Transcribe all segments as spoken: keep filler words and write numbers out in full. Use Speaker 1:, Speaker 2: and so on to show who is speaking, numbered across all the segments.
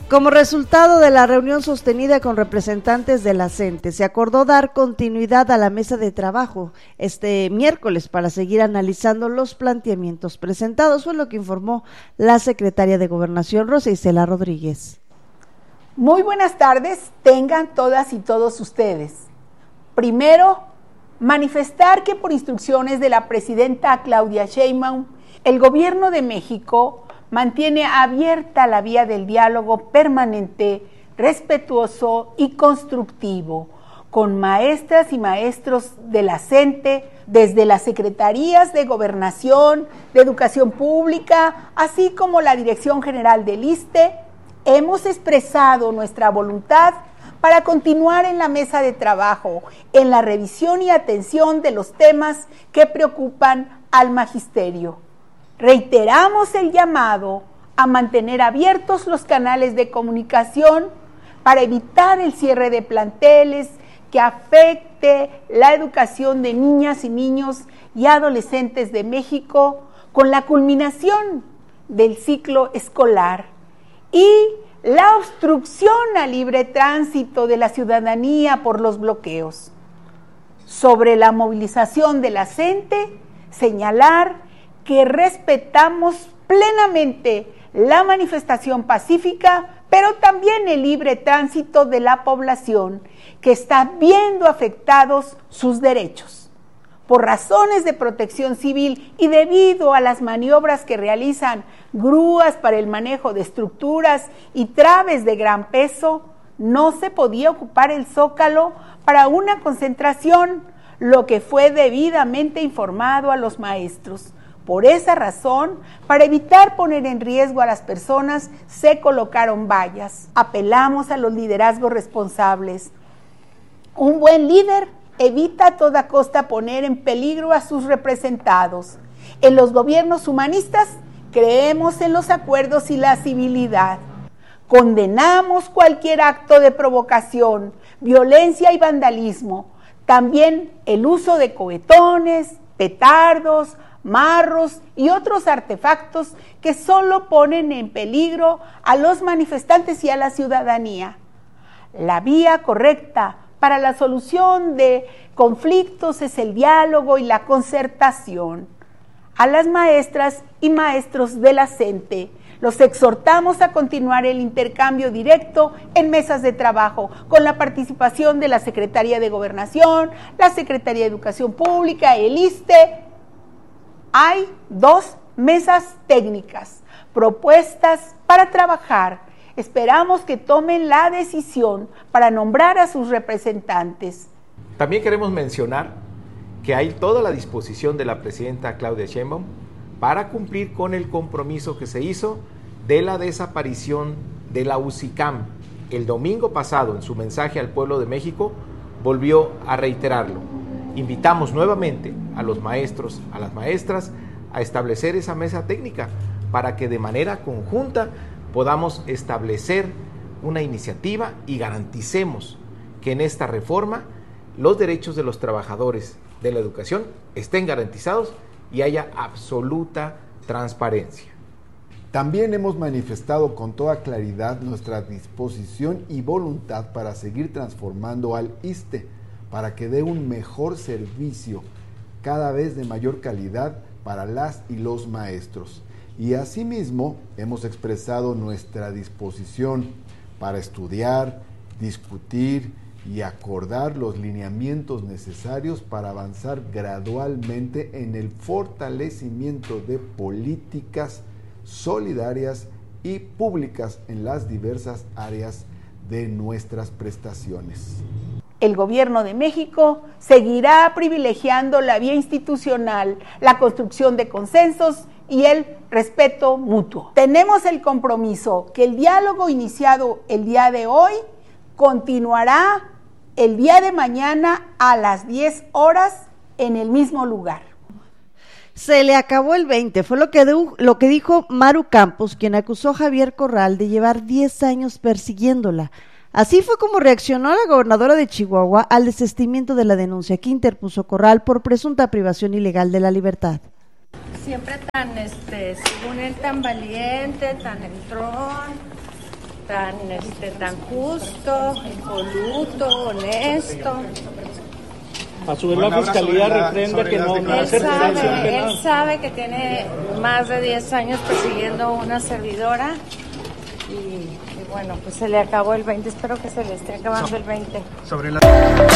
Speaker 1: Como resultado de la reunión sostenida con representantes de la CENTE, se acordó dar continuidad a la mesa de trabajo este miércoles para seguir analizando los planteamientos presentados, fue lo que informó la secretaria de Gobernación, Rosa Isela Rodríguez.
Speaker 2: Muy buenas tardes, tengan todas y todos ustedes. Primero, manifestar que por instrucciones de la presidenta Claudia Sheinbaum, el Gobierno de México mantiene abierta la vía del diálogo permanente, respetuoso y constructivo con maestras y maestros de la CENTE, desde las secretarías de Gobernación, de Educación Pública, así como la Dirección General del ISSSTE. Hemos expresado nuestra voluntad para continuar en la mesa de trabajo, en la revisión y atención de los temas que preocupan al magisterio. Reiteramos el llamado a mantener abiertos los canales de comunicación para evitar el cierre de planteles que afecte la educación de niñas y niños y adolescentes de México con la culminación del ciclo escolar y la obstrucción al libre tránsito de la ciudadanía por los bloqueos. Sobre la movilización de la CENTE, señalar que respetamos plenamente la manifestación pacífica, pero también el libre tránsito de la población que está viendo afectados sus derechos. Por razones de protección civil y debido a las maniobras que realizan grúas para el manejo de estructuras y traves de gran peso, no se podía ocupar el Zócalo para una concentración, lo que fue debidamente informado a los maestros. Por esa razón, para evitar poner en riesgo a las personas, se colocaron vallas. Apelamos a los liderazgos responsables. Un buen líder evita a toda costa poner en peligro a sus representados. En los gobiernos humanistas creemos en los acuerdos y la civilidad. Condenamos cualquier acto de provocación, violencia y vandalismo. También el uso de cohetones, petardos, marros y otros artefactos que solo ponen en peligro a los manifestantes y a la ciudadanía. La vía correcta para la solución de conflictos es el diálogo y la concertación. A las maestras y maestros de la CENTE los exhortamos a continuar el intercambio directo en mesas de trabajo con la participación de la Secretaría de Gobernación, la Secretaría de Educación Pública, el ISSSTE. Hay dos mesas técnicas propuestas para trabajar. Esperamos que tomen la decisión para nombrar a sus representantes.
Speaker 3: También queremos mencionar que hay toda la disposición de la presidenta Claudia Sheinbaum para cumplir con el compromiso que se hizo de la desaparición de la U C I C A M. El domingo pasado, en su mensaje al pueblo de México, volvió a reiterarlo. Invitamos nuevamente a los maestros, a las maestras, a establecer esa mesa técnica para que de manera conjunta podamos establecer una iniciativa y garanticemos que en esta reforma los derechos de los trabajadores de la educación estén garantizados y haya absoluta transparencia.
Speaker 4: También hemos manifestado con toda claridad nuestra disposición y voluntad para seguir transformando al ISSSTE para que dé un mejor servicio cada vez de mayor calidad para las y los maestros. Y asimismo hemos expresado nuestra disposición para estudiar, discutir y acordar los lineamientos necesarios para avanzar gradualmente en el fortalecimiento de políticas solidarias y públicas en las diversas áreas de nuestras prestaciones.
Speaker 2: El Gobierno de México seguirá privilegiando la vía institucional, la construcción de consensos y el respeto mutuo. Tenemos el compromiso que el diálogo iniciado el día de hoy continuará el día de mañana a las diez horas en el mismo lugar.
Speaker 1: Se le acabó el veinte, fue lo que, de, lo que dijo Maru Campos, quien acusó a Javier Corral de llevar diez años persiguiéndola. Así fue como reaccionó la gobernadora de Chihuahua al desistimiento de la denuncia que interpuso Corral por presunta privación ilegal de la libertad.
Speaker 5: Siempre tan, este, según él, tan valiente, tan entrón, tan, este, tan justo, impoluto, honesto.
Speaker 6: A su vez la Fiscalía reprende que no, no
Speaker 5: Él
Speaker 6: hacer detención
Speaker 5: sabe,
Speaker 6: penal.
Speaker 5: él sabe que tiene más de diez años persiguiendo a una servidora y, y bueno, pues se le acabó el veinte, espero que se le esté acabando so, el veinte. Sobre la...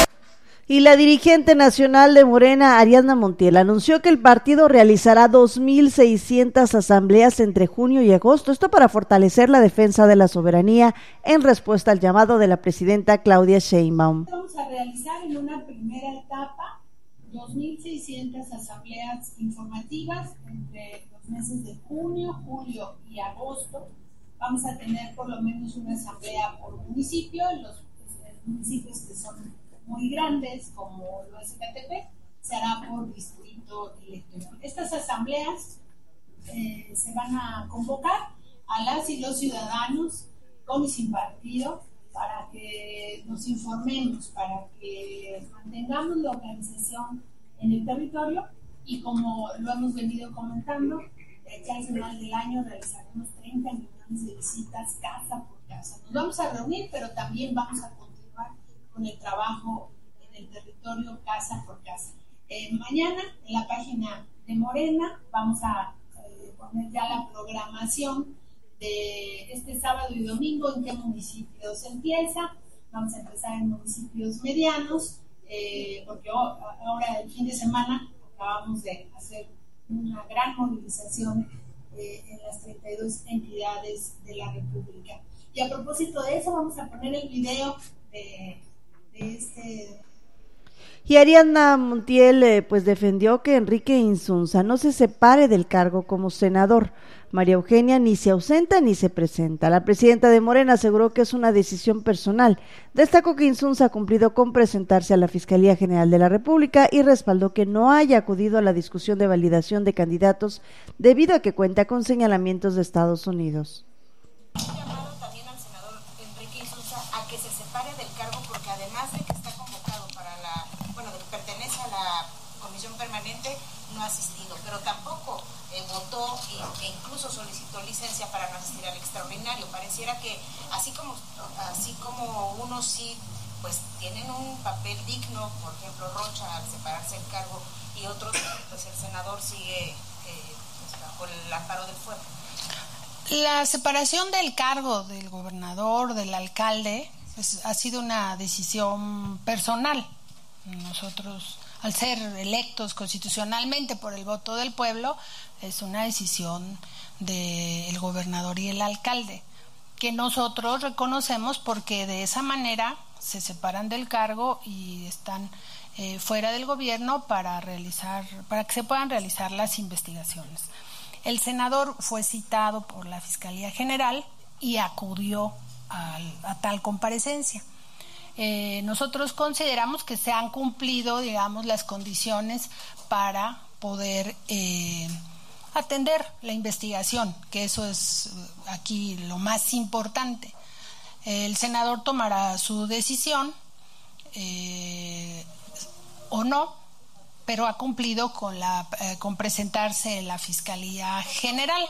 Speaker 1: Y la dirigente nacional de Morena, Ariadna Montiel, anunció que el partido realizará dos mil seiscientas asambleas entre junio y agosto, esto para fortalecer la defensa de la soberanía en respuesta al llamado de la presidenta Claudia Sheinbaum.
Speaker 7: Vamos a realizar en una primera etapa dos mil seiscientas asambleas informativas entre los meses de junio, julio y agosto. Vamos a tener por lo menos una asamblea por municipio, los pues, municipios que son muy grandes como lo es Ecatepec, se hará por distrito electoral. Estas asambleas eh, se van a convocar a las y los ciudadanos con y sin partido para que nos informemos, para que mantengamos la organización en el territorio y como lo hemos venido comentando, de aquí al final del año realizaremos treinta millones de visitas casa por casa. Nos vamos a reunir, pero también vamos a continuar con el trabajo en el territorio casa por casa. Eh, mañana en la página de Morena vamos a eh, poner ya la programación de este sábado y domingo, en qué municipios empieza. Vamos a empezar en municipios medianos, eh, porque oh, ahora el fin de semana acabamos de hacer una gran movilización eh, en las treinta y dos entidades de la República. Y a propósito de eso, vamos a poner el video de, de este...
Speaker 1: Y Ariadna Montiel eh, pues defendió que Enrique Insunza no se separe del cargo como senador. María Eugenia ni se ausenta ni se presenta. La presidenta de Morena aseguró que es una decisión personal. Destacó que Insunza ha cumplido con presentarse a la Fiscalía General de la República y respaldó que no haya acudido a la discusión de validación de candidatos debido a que cuenta con señalamientos de Estados Unidos.
Speaker 8: Llamado también al senador Enrique Insunza a que se separe del cargo porque además de que está convocado para la, bueno, pertenece a la comisión permanente, no ha asistido, pero tampoco eh, votó e, e incluso solicitó licencia para no asistir al extraordinario. Pareciera que así como así como unos sí pues tienen un papel digno, por ejemplo Rocha al separarse del cargo, y otros pues el senador sigue eh, pues, bajo el amparo del fuero.
Speaker 9: La separación del cargo del gobernador, del alcalde, pues, ha sido una decisión personal. Nosotros, al ser electos constitucionalmente por el voto del pueblo, es una decisión del gobernador y el alcalde, que nosotros reconocemos porque de esa manera se separan del cargo y están eh, fuera del gobierno para realizar, para que se puedan realizar las investigaciones. El senador fue citado por la Fiscalía General y acudió a, a tal comparecencia. Eh, nosotros consideramos que se han cumplido, digamos, las condiciones para poder eh, atender la investigación, que eso es aquí lo más importante. El senador tomará su decisión eh, o no, pero ha cumplido con la eh, con presentarse en la Fiscalía General.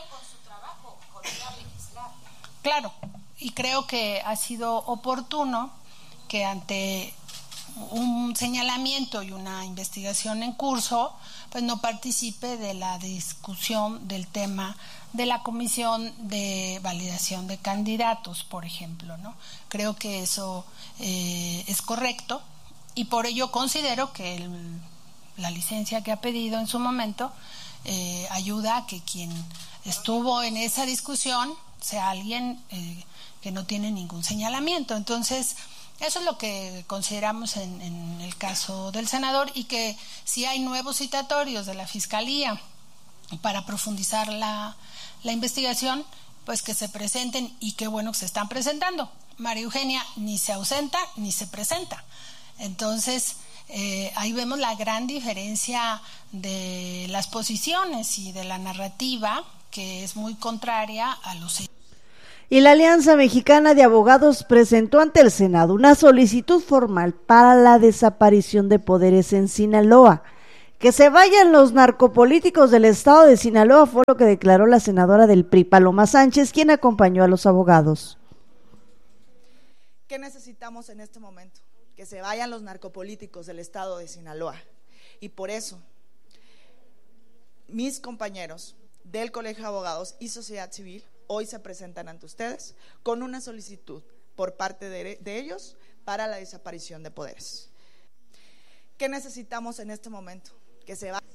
Speaker 9: Claro, y creo que ha sido oportuno que ante un señalamiento y una investigación en curso, pues no participe de la discusión del tema de la comisión de validación de candidatos, por ejemplo, ¿no? Creo que eso eh, es correcto y por ello considero que el la licencia que ha pedido en su momento eh, ayuda a que quien estuvo en esa discusión sea alguien eh, que no tiene ningún señalamiento. Entonces, eso es lo que consideramos en, en el caso del senador, y que si hay nuevos citatorios de la Fiscalía para profundizar la, la investigación, pues que se presenten, y qué bueno que se están presentando. María Eugenia ni se ausenta ni se presenta. Entonces, Eh, ahí vemos la gran diferencia de las posiciones y de la narrativa, que es muy contraria a los hechos.
Speaker 1: Y la Alianza Mexicana de Abogados presentó ante el Senado una solicitud formal para la desaparición de poderes en Sinaloa. Que se vayan los narcopolíticos del estado de Sinaloa, fue lo que declaró la senadora del P R I, Paloma Sánchez, quien acompañó a los abogados.
Speaker 10: ¿Qué necesitamos en este momento? Que se vayan los narcopolíticos del estado de Sinaloa. Y por eso, mis compañeros del Colegio de Abogados y Sociedad Civil hoy se presentan ante ustedes con una solicitud por parte de, de ellos para la desaparición de poderes. ¿Qué necesitamos en este momento? Que se vayan.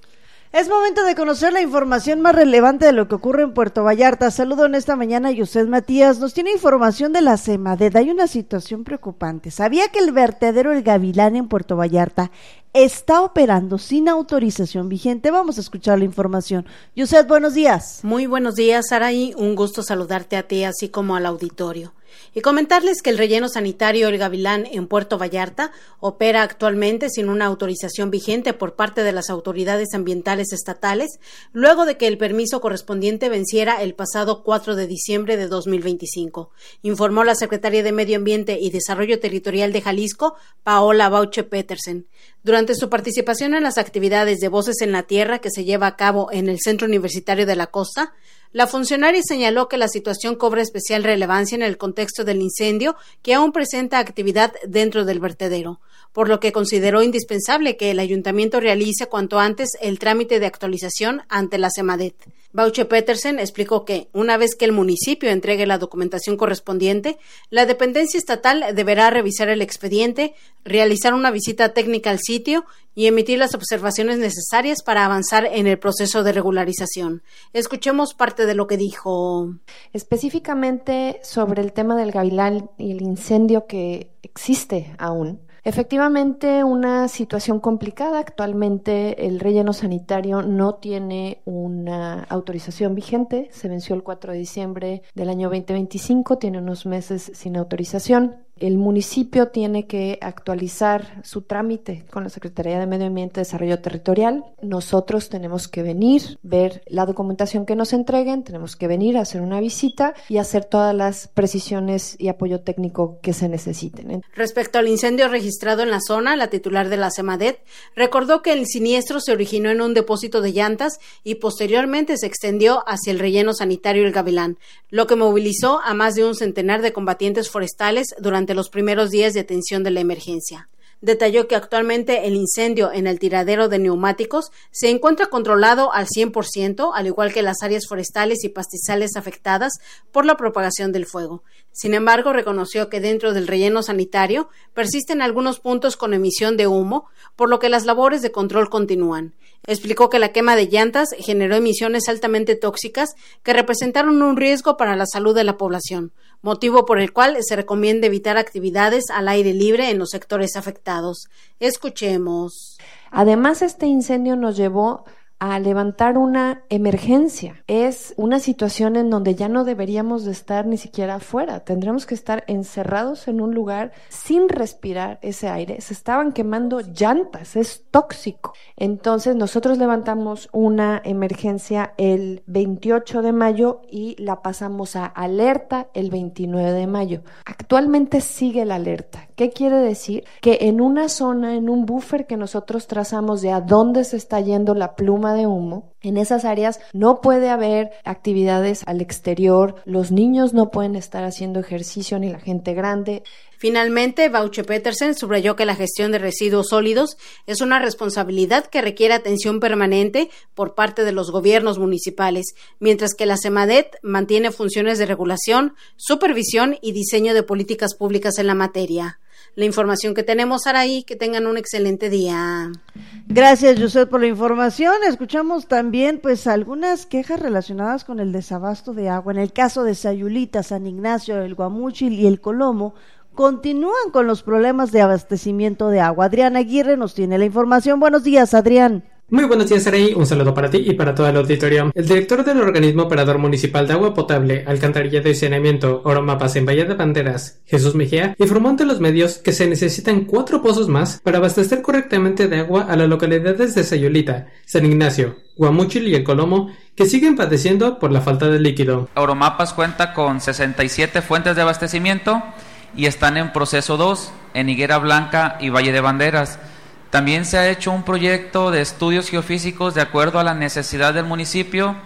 Speaker 1: Es momento de conocer la información más relevante de lo que ocurre en Puerto Vallarta. Saludo en esta mañana a Yusef Matías. Nos tiene información de la Semadet. Hay una situación preocupante. ¿Sabía que el vertedero El Gavilán en Puerto Vallarta está operando sin autorización vigente? Vamos a escuchar la información. Yusef, buenos días.
Speaker 11: Muy buenos días, Saraí. Un gusto saludarte a ti, así como al auditorio. Y comentarles que el relleno sanitario El Gavilán en Puerto Vallarta opera actualmente sin una autorización vigente por parte de las autoridades ambientales estatales, luego de que el permiso correspondiente venciera el pasado cuatro de diciembre de dos mil veinticinco, informó la secretaria de Medio Ambiente y Desarrollo Territorial de Jalisco, Paola Bauche Petersen. Durante su participación en las actividades de Voces en la Tierra que se lleva a cabo en el Centro Universitario de la Costa, la funcionaria señaló que la situación cobra especial relevancia en el contexto del incendio que aún presenta actividad dentro del vertedero, por lo que consideró indispensable que el ayuntamiento realice cuanto antes el trámite de actualización ante la Semadet. Bauche Petersen explicó que, una vez que el municipio entregue la documentación correspondiente, la dependencia estatal deberá revisar el expediente, realizar una visita técnica al sitio y emitir las observaciones necesarias para avanzar en el proceso de regularización. Escuchemos parte de lo que dijo.
Speaker 12: Específicamente sobre el tema del Gavilán y el incendio que existe aún. Efectivamente, una situación complicada. Actualmente el relleno sanitario no tiene una autorización vigente. Se venció el cuatro de diciembre del año veinte veinticinco, tiene unos meses sin autorización. El municipio tiene que actualizar su trámite con la Secretaría de Medio Ambiente y Desarrollo Territorial. Nosotros tenemos que venir, ver la documentación que nos entreguen, tenemos que venir a hacer una visita y hacer todas las precisiones y apoyo técnico que se necesiten.
Speaker 11: Respecto al incendio registrado en la zona, la titular de la Semadet recordó que el siniestro se originó en un depósito de llantas y posteriormente se extendió hacia el relleno sanitario El Gavilán, lo que movilizó a más de un centenar de combatientes forestales durante de los primeros días de atención de la emergencia. Detalló que actualmente el incendio en el tiradero de neumáticos se encuentra controlado al cien por ciento, al igual que las áreas forestales y pastizales afectadas por la propagación del fuego. Sin embargo, reconoció que dentro del relleno sanitario persisten algunos puntos con emisión de humo, por lo que las labores de control continúan. Explicó que la quema de llantas generó emisiones altamente tóxicas que representaron un riesgo para la salud de la población, motivo por el cual se recomienda evitar actividades al aire libre en los sectores afectados. Escuchemos.
Speaker 12: Además, este incendio nos llevó a levantar una emergencia. Es una situación en donde ya no deberíamos de estar ni siquiera afuera. Tendremos que estar encerrados en un lugar sin respirar ese aire. Se estaban quemando llantas, es tóxico. Entonces nosotros levantamos una emergencia el veintiocho de mayo y la pasamos a alerta el veintinueve de mayo. Actualmente sigue la alerta. ¿Qué quiere decir? Que en una zona, en un buffer que nosotros trazamos de a dónde se está yendo la pluma de humo, en esas áreas no puede haber actividades al exterior, los niños no pueden estar haciendo ejercicio ni la gente grande.
Speaker 11: Finalmente, Bauche Petersen subrayó que la gestión de residuos sólidos es una responsabilidad que requiere atención permanente por parte de los gobiernos municipales, mientras que la Semadet mantiene funciones de regulación, supervisión y diseño de políticas públicas en la materia. La información que tenemos, Araí, que tengan un excelente día.
Speaker 1: Gracias, Yusef, por la información. Escuchamos también pues algunas quejas relacionadas con el desabasto de agua. En el caso de Sayulita, San Ignacio, el Guamúchil y el Colomo, continúan con los problemas de abastecimiento de agua. Adrián Aguirre nos tiene la información. Buenos días, Adrián.
Speaker 13: Muy buenos días, Araí. Un saludo para ti y para todo el auditorio. El director del Organismo Operador Municipal de Agua Potable, Alcantarillado y Saneamiento, Oromapas en Bahía de Banderas, Jesús Mejía, informó ante los medios que se necesitan cuatro pozos más para abastecer correctamente de agua a las localidades de Sayulita, San Ignacio, Guamúchil y El Colomo, que siguen padeciendo por la falta de líquido.
Speaker 14: Oromapas cuenta con sesenta y siete fuentes de abastecimiento y están en proceso dos en Higuera Blanca y Valle de Banderas. También se ha hecho un proyecto de estudios geofísicos de acuerdo a la necesidad del municipio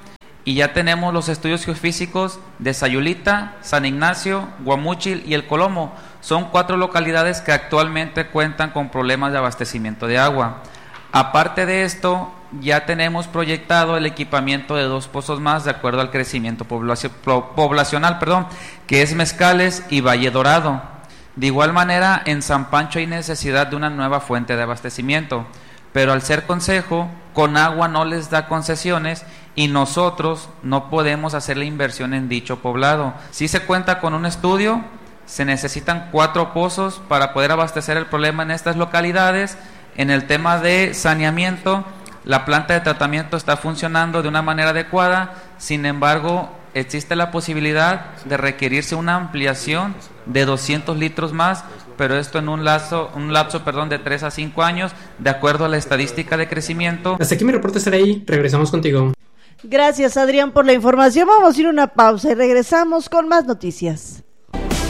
Speaker 14: y ya tenemos los estudios geofísicos de Sayulita, San Ignacio, Guamúchil y El Colomo. Son cuatro localidades que actualmente cuentan con problemas de abastecimiento de agua. Aparte de esto, ya tenemos proyectado el equipamiento de dos pozos más de acuerdo al crecimiento poblacional, perdón, que es Mezcales y Valle Dorado. De igual manera, en San Pancho hay necesidad de una nueva fuente de abastecimiento, pero al ser concejo, Conagua no les da concesiones y nosotros no podemos hacer la inversión en dicho poblado. Si se cuenta con un estudio, se necesitan cuatro pozos para poder abastecer el problema en estas localidades. En el tema de saneamiento, la planta de tratamiento está funcionando de una manera adecuada, sin embargo, existe la posibilidad de requerirse una ampliación de doscientos litros más, pero esto en un lapso, un lapso perdón, de tres a cinco años, de acuerdo a la estadística de crecimiento.
Speaker 13: Hasta aquí mi reporte, Saraí. Regresamos contigo.
Speaker 1: Gracias, Adrián, por la información. Vamos a ir a una pausa y regresamos con más noticias.